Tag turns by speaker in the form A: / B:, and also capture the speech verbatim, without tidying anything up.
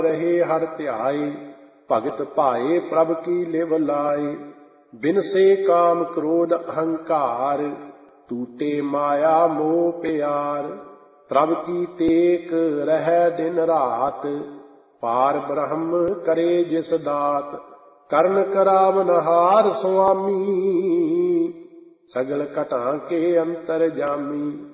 A: ਰਹੇ ਹਰ ਧਿਆਏ। ਭਗਤ ਭਾਏ ਪ੍ਰਭ ਕੀ ਲਿਵ ਲਾਏ। ਬਿਨਸੇ ਕਾਮ ਕ੍ਰੋਧ ਅਹੰਕਾਰ, ਟੂਟੇ ਮਾਇਆ ਮੋਹ ਪਿਆਰ। ਪ੍ਰਭ ਕੀ ਟੇਕ ਰਹਿ ਦਿਨ ਰਾਤ, ਪਾਰ ਬ੍ਰਹਮ ਕਰੇ ਜਿਸ ਦਾਤ। ਕਰਨ ਕਰਾਵਨਹਾਰ ਸੁਆਮੀ, ਸਗਲ ਘਟਾਂ ਕੇ ਅੰਤਰ ਜਾਮੀ।